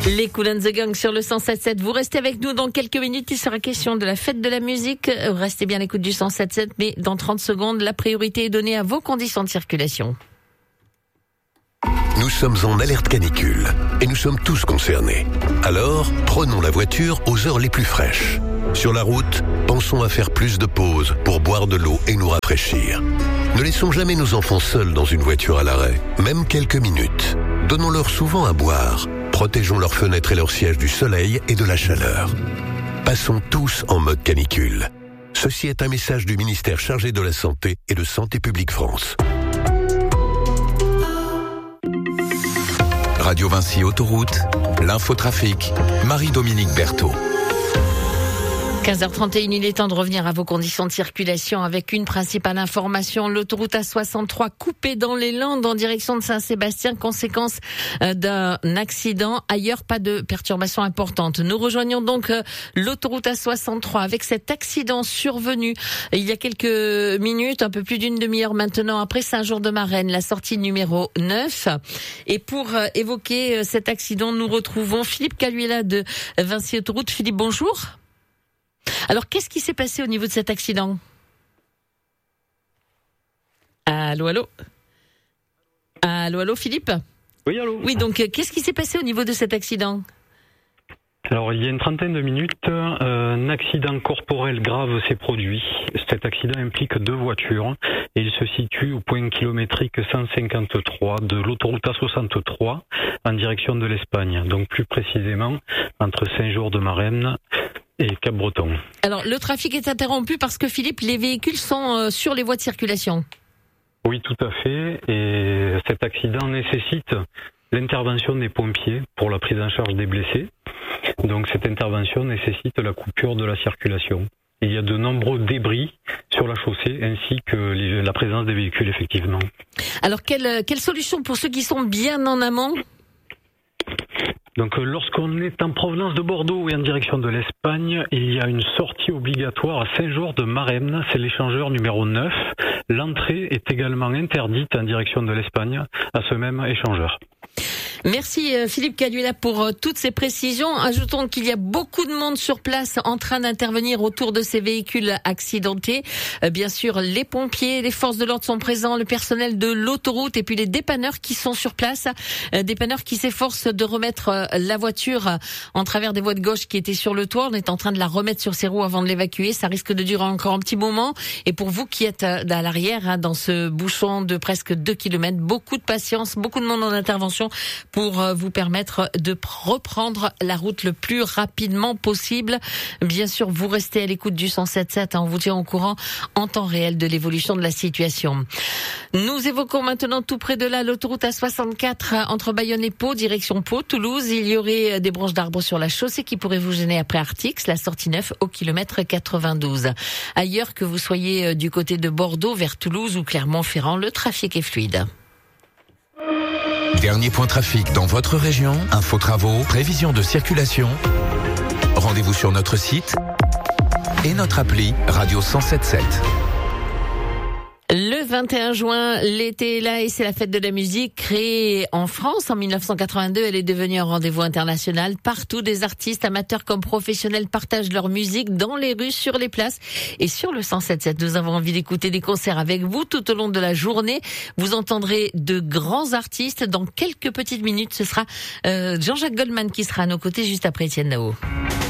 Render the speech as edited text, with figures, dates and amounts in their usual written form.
Les Kool and the Gang sur le 107.7. Vous restez avec nous dans quelques minutes. Il sera question de la fête de la musique. Restez bien à l'écoute du 107.7, mais dans 30 secondes, la priorité est donnée à vos conditions de circulation. Nous sommes en alerte canicule et nous sommes tous concernés. Alors, prenons la voiture aux heures les plus fraîches. Sur la route, pensons à faire plus de pauses pour boire de l'eau et nous rafraîchir. Ne laissons jamais nos enfants seuls dans une voiture à l'arrêt, même quelques minutes. Donnons-leur souvent à boire. Protégeons leurs fenêtres et leurs sièges du soleil et de la chaleur. Passons tous en mode canicule. Ceci est un message du ministère chargé de la Santé et de Santé publique France. Radio Vinci Autoroute, l'infotrafic, Marie-Dominique Berthaud. 15h31, il est temps de revenir à vos conditions de circulation avec une principale information. L'autoroute A63 coupée dans les Landes en direction de Saint-Sébastien, conséquence d'un accident. Ailleurs, pas de perturbations importantes. Nous rejoignons donc l'autoroute A63 avec cet accident survenu il y a quelques minutes, un peu plus d'une demi-heure maintenant, après Saint-Jour-de-Marennes, la sortie numéro 9. Et pour évoquer cet accident, nous retrouvons Philippe Caluela de Vinci Autoroute. Philippe, bonjour. Alors, qu'est-ce qui s'est passé au niveau de cet accident ? Allô, allô ? Allô, allô, Philippe ? Oui, allô ? Oui, donc, qu'est-ce qui s'est passé au niveau de cet accident ? Alors, il y a une trentaine de minutes, un accident corporel grave s'est produit. Cet accident implique 2 voitures et il se situe au point kilométrique 153 de l'autoroute A63 en direction de l'Espagne. Donc, plus précisément, entre Saint-Jour-de-Marennes et Cap-Breton. Alors, le trafic est interrompu parce que, Philippe, les véhicules sont sur les voies de circulation. Oui, tout à fait. Et cet accident nécessite l'intervention des pompiers pour la prise en charge des blessés. Donc, cette intervention nécessite la coupure de la circulation. Il y a de nombreux débris sur la chaussée ainsi que la présence des véhicules, effectivement. Alors, quelle solution pour ceux qui sont bien en amont ? Donc lorsqu'on est en provenance de Bordeaux et en direction de l'Espagne, il y a une sortie obligatoire à Saint-Jour-de-Marennes, c'est l'échangeur numéro 9. L'entrée est également interdite en direction de l'Espagne à ce même échangeur. Merci Philippe Caluela pour toutes ces précisions. Ajoutons qu'il y a beaucoup de monde sur place en train d'intervenir autour de ces véhicules accidentés. Bien sûr, les pompiers, les forces de l'ordre sont présents, le personnel de l'autoroute et puis les dépanneurs qui sont sur place. Dépanneurs qui s'efforcent de remettre la voiture en travers des voies de gauche qui étaient sur le toit. On est en train de la remettre sur ses roues avant de l'évacuer. Ça risque de durer encore un petit moment. Et pour vous qui êtes à l'arrière, dans ce bouchon de presque 2 km, beaucoup de patience, beaucoup de monde en intervention pour vous permettre de reprendre la route le plus rapidement possible. Bien sûr, vous restez à l'écoute du 107.7, on vous tient au courant en temps réel de l'évolution de la situation. Nous évoquons maintenant tout près de là l'autoroute A64 entre Bayonne et Pau, direction Pau, Toulouse. Il y aurait des branches d'arbres sur la chaussée qui pourraient vous gêner après Artix, la sortie 9 au kilomètre 92. Ailleurs, que vous soyez du côté de Bordeaux vers Toulouse ou Clermont-Ferrand, le trafic est fluide. Dernier point trafic dans votre région, info travaux, prévision de circulation. Rendez-vous sur notre site et notre appli Radio 107.7. Le 21 juin, l'été est là et c'est la fête de la musique créée en France en 1982. Elle est devenue un rendez-vous international. Partout, des artistes, amateurs comme professionnels partagent leur musique dans les rues, sur les places et sur le 107.7. Nous avons envie d'écouter des concerts avec vous tout au long de la journée. Vous entendrez de grands artistes. Dans quelques petites minutes, ce sera Jean-Jacques Goldman qui sera à nos côtés juste après Étienne Dao.